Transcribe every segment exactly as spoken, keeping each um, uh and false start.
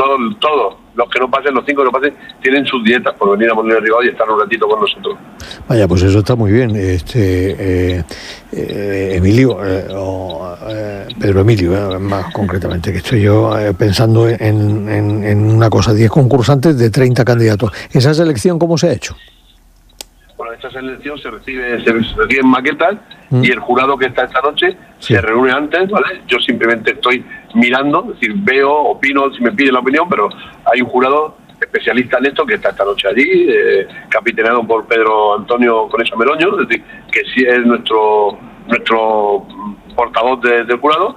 todos, todos los que no pasen, los cinco que no pasen, tienen sus dietas por venir a Molino de Ribao y estar un ratito con nosotros. Vaya, pues eso está muy bien. Este eh, eh, Emilio, eh, o eh, Pedro Emilio, eh, más concretamente, que estoy yo eh, pensando en, en, en una cosa, diez concursantes de treinta candidatos. ¿Esa selección cómo se ha hecho? Bueno, esta selección se recibe, se reciben maquetas mm. y el jurado que está esta noche sí. se reúne antes, ¿vale? Yo simplemente estoy mirando, es decir, veo, opino, si me piden la opinión, pero hay un jurado especialista en esto que está esta noche allí, eh, capitaneado por Pedro Antonio Conesa Meroño, es decir, que sí es nuestro nuestro portavoz de, del jurado,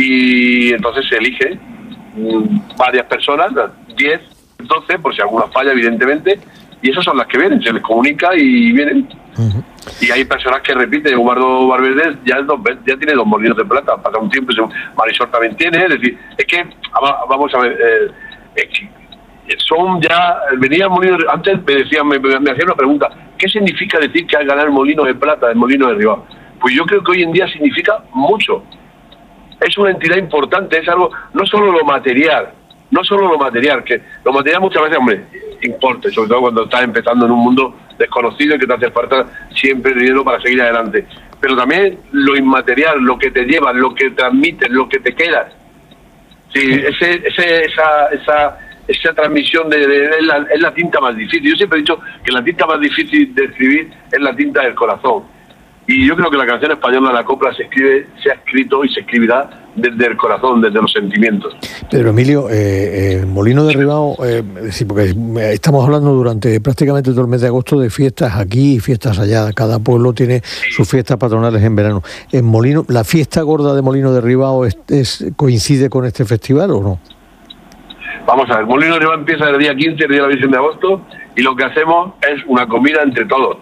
y entonces se elige um, varias personas, diez, doce, por si alguna falla, evidentemente, y esas son las que vienen, se les comunica y vienen. Uh-huh. Y hay personas que repiten. Eduardo Barberdés ya, es dos, ya tiene dos molinos de plata, pasa un tiempo, Marisol también tiene, es decir, es que, vamos a ver, eh, es que son ya, venía Molino, antes me decían, me, me hacían una pregunta, ¿qué significa decir que al ganar el Molino de Plata, el Molino de Ribao? Pues yo creo que hoy en día significa mucho, es una entidad importante, es algo, no solo lo material, no solo lo material, que lo material muchas veces, hombre, importa, sobre todo cuando estás empezando en un mundo desconocido y que te hace falta siempre dinero para seguir adelante, pero también lo inmaterial, lo que te llevas, lo que transmites, lo que te quedas. Sí, ese, ese, esa, esa, esa transmisión de, de, de la, es la tinta más difícil. Yo siempre he dicho que la tinta más difícil de escribir es la tinta del corazón. Y yo creo que la canción española, la copla, se escribe, se ha escrito y se escribirá desde el corazón, desde los sentimientos. Pedro Emilio, eh, eh, Molino de Ribao, eh, sí, porque estamos hablando durante prácticamente todo el mes de agosto de fiestas aquí y fiestas allá. Cada pueblo tiene sus fiestas patronales en verano. En Molino, ¿la fiesta gorda de Molino de Ribao es, es, coincide con este festival o no? Vamos a ver, Molino de Ribao empieza el día quince, el día de la Virgen de Agosto, y lo que hacemos es una comida entre todos.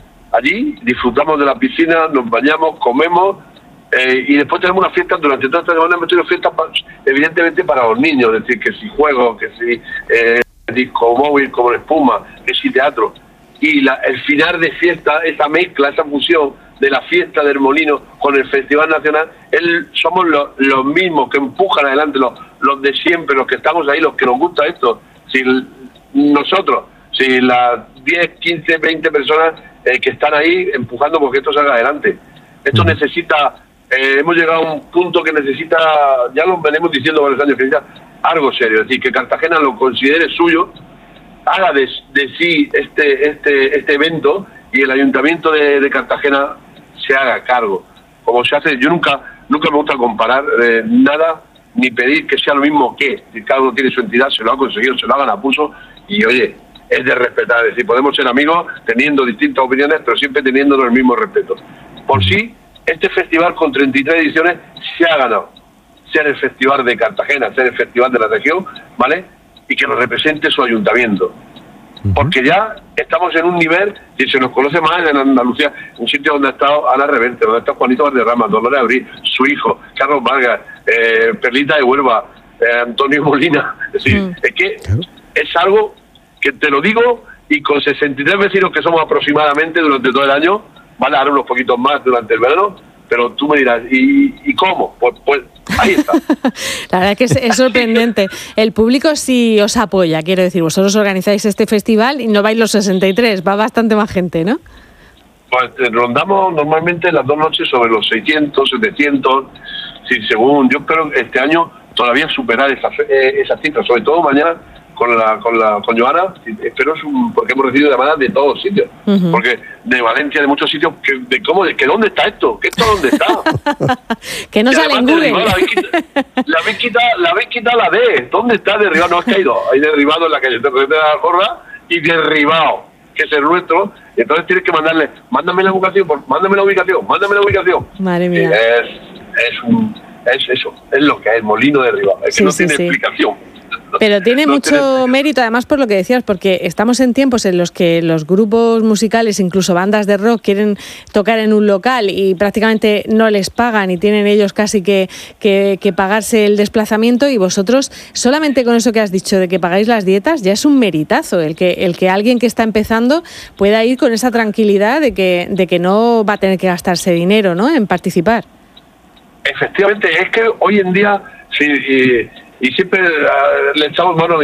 Allí disfrutamos de la piscina, nos bañamos, comemos, eh, y después tenemos una fiesta durante toda esta semana. Hemos tenido fiestas para, evidentemente para los niños, es decir, que si juegos, que si eh, disco móvil como espuma, que si teatro. Y la, el final de fiesta, esa mezcla, esa fusión de la fiesta del Molino con el Festival Nacional, él, somos los, los mismos que empujan adelante, los, los de siempre, los que estamos ahí, los que nos gusta esto. Si nosotros, si las diez, quince, veinte personas eh, que están ahí empujando porque esto salga adelante. Esto uh-huh. necesita, eh, hemos llegado a un punto que necesita, ya lo venimos diciendo varios años, que necesita algo serio, es decir, que Cartagena lo considere suyo, haga de, de sí este este este evento y el Ayuntamiento de, de Cartagena se haga cargo. Como se hace, yo nunca nunca me gusta comparar eh, nada ni pedir que sea lo mismo que, si cada uno tiene su entidad, se lo ha conseguido, se lo hagan a pulso y oye, es de respetar, es decir, podemos ser amigos teniendo distintas opiniones, pero siempre teniéndonos el mismo respeto. Por sí, este festival con treinta y tres ediciones se ha ganado ser el festival de Cartagena, ser el festival de la región, ¿vale? Y que nos represente su ayuntamiento. Porque ya estamos en un nivel, y se nos conoce más en Andalucía, un sitio donde ha estado Ana Reverte, donde ha estado Juanito Valderrama, Dolores Abril, su hijo, Carlos Vargas, eh, Perlita de Huelva, eh, Antonio Molina. Es decir, mm. es que es algo que te lo digo, y con sesenta y tres vecinos que somos aproximadamente durante todo el año, van a dar unos poquitos más durante el verano, pero tú me dirás, ¿y, y cómo? Pues, pues ahí está. La verdad es que es, es sorprendente. El público sí os apoya, quiero decir, vosotros organizáis este festival y no vais los sesenta y tres, va bastante más gente, ¿no? Pues rondamos normalmente las dos noches sobre los seiscientos, setecientos, sí, según, yo espero este año todavía superar esas esa cifras, sobre todo mañana con la con la con Joana, espero, porque hemos recibido llamadas de todos sitios, uh-huh. porque de Valencia, de muchos sitios, que de cómo, de que dónde está esto, que esto dónde está, que no sale en Google. La habéis quitado la habéis quitado la D, ¿dónde está derribado? No, has caído, hay derribado en la calle de la Jorra y derribado, que es el nuestro. Entonces tienes que mandarle, mándame la ubicación, mándame la ubicación, mándame la ubicación. Madre mía. Es, es un, es eso, es lo que es el Molino de Ribao, es que sí, no sí, tiene sí. explicación. Pero tiene no mucho tiene... mérito, además, por lo que decías, porque estamos en tiempos en los que los grupos musicales, incluso bandas de rock, quieren tocar en un local y prácticamente no les pagan y tienen ellos casi que, que, que pagarse el desplazamiento, y vosotros, solamente con eso que has dicho de que pagáis las dietas, ya es un meritazo el que, el que alguien que está empezando pueda ir con esa tranquilidad de que, de que no va a tener que gastarse dinero, ¿no?, en participar. Efectivamente, es que hoy en día, sí, y, y siempre uh, le echamos mano